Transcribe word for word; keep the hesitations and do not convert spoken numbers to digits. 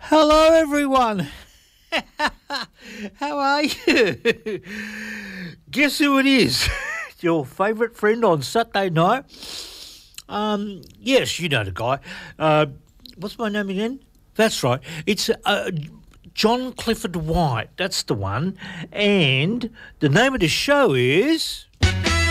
Hello, everyone. How are you? Guess who it is? Your favourite friend on Saturday night. Um, yes, you know the guy. Uh, what's my name again? That's right. It's uh, John Clifford White. That's the one. And the name of the show is